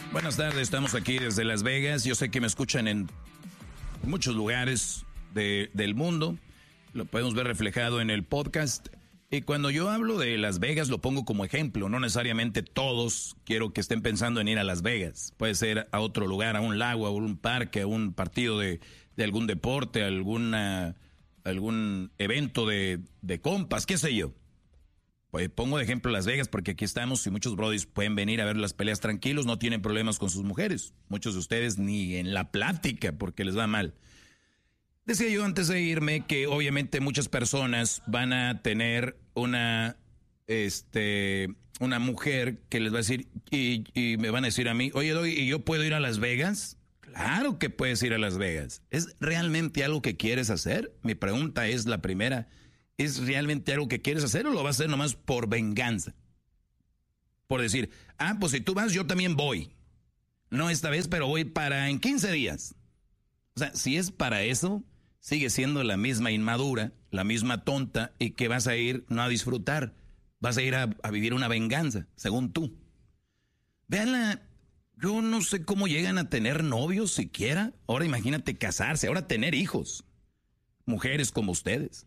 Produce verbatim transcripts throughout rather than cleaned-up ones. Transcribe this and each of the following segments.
Buenas tardes, estamos aquí desde Las Vegas. Yo sé que me escuchan en muchos lugares de, del mundo. Lo podemos ver reflejado en el podcast. Y cuando yo hablo de Las Vegas lo pongo como ejemplo. No necesariamente todos quiero que estén pensando en ir a Las Vegas. Puede ser a otro lugar, a un lago, a un parque, a un partido de, de algún deporte, a alguna, algún evento de, de compas, qué sé yo. Pues pongo de ejemplo Las Vegas porque aquí estamos y muchos brodis pueden venir a ver las peleas tranquilos, no tienen problemas con sus mujeres. Muchos de ustedes ni en la plática porque les va mal. Decía yo antes de irme que obviamente muchas personas van a tener una, este, una mujer que les va a decir y, y me van a decir a mí, oye, Doggy, ¿y yo puedo ir a Las Vegas? Claro que puedes ir a Las Vegas. ¿Es realmente algo que quieres hacer? Mi pregunta es la primera. ¿Es realmente algo que quieres hacer o lo vas a hacer nomás por venganza? Por decir, ah, pues si tú vas, yo también voy. No esta vez, pero voy para en quince días. O sea, si es para eso, sigue siendo la misma inmadura, la misma tonta, y que vas a ir no a disfrutar, vas a ir a, a vivir una venganza, según tú. Veanla, yo no sé cómo llegan a tener novios siquiera. Ahora imagínate casarse, ahora tener hijos. Mujeres como ustedes.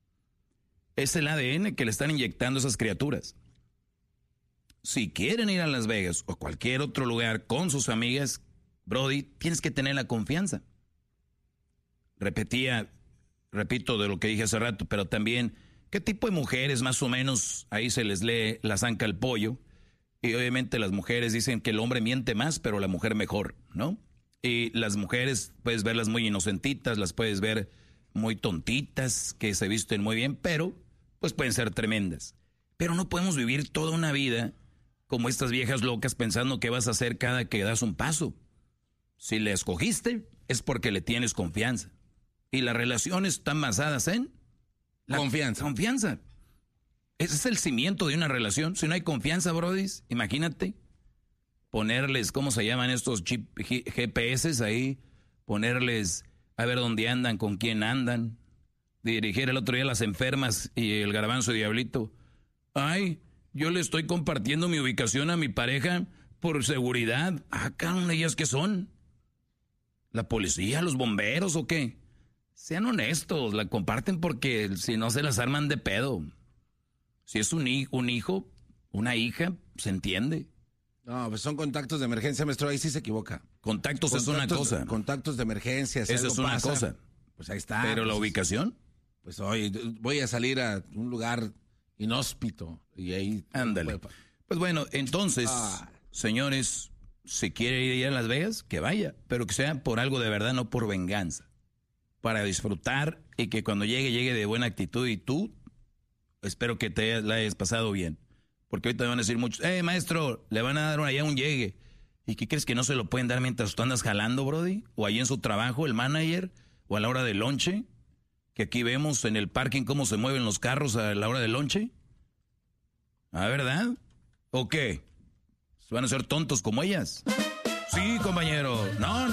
Es el A D N que le están inyectando a esas criaturas. Si quieren ir a Las Vegas o cualquier otro lugar con sus amigas, Brody, tienes que tener la confianza. Repetía, repito de lo que dije hace rato, pero también, ¿qué tipo de mujeres más o menos ahí se les lee la zanca al pollo? Y obviamente las mujeres dicen que el hombre miente más, pero la mujer mejor, ¿no? Y las mujeres puedes verlas muy inocentitas, las puedes ver muy tontitas, que se visten muy bien, pero pues pueden ser tremendas. Pero no podemos vivir toda una vida como estas viejas locas pensando qué vas a hacer cada que das un paso. Si le escogiste, es porque le tienes confianza. Y las relaciones están basadas en la confianza. Confianza. Ese es el cimiento de una relación. Si no hay confianza, brodis, imagínate ponerles, ¿cómo se llaman estos G P S ahí? Ponerles a ver dónde andan, con quién andan. Dirigir el otro día a las enfermas y el garbanzo y diablito. Ay, yo le estoy compartiendo mi ubicación a mi pareja por seguridad. Ah, cabrón, ¿ellas qué son? ¿La policía, los bomberos o qué? Sean honestos, la comparten porque si no se las arman de pedo. Si es un, hi- un hijo, una hija, se entiende. No, pues son contactos de emergencia, maestro, ahí sí se equivoca. Contactos, Contactos es una cosa. Contactos de emergencia. Si Eso algo es una pasa, cosa. Pues ahí está. Pero pues, la ubicación, Pues hoy voy a salir a un lugar inhóspito y ahí... ándale. Pues bueno, entonces, Ah. señores, si quiere ir a Las Vegas, que vaya, pero que sea por algo de verdad, no por venganza. Para disfrutar y que cuando llegue, llegue de buena actitud y tú, espero que te la hayas pasado bien. Porque ahorita me van a decir muchos, eh, maestro, le van a dar allá un llegue. ¿Y qué crees que no se lo pueden dar mientras tú andas jalando, brody? O ahí en su trabajo, el manager, o a la hora del lonche. Que aquí vemos en el parking cómo se mueven los carros a la hora del lonche. ¿Ah, verdad? ¿O qué? ¿Van a ser tontos como ellas? Sí, compañero. No, no.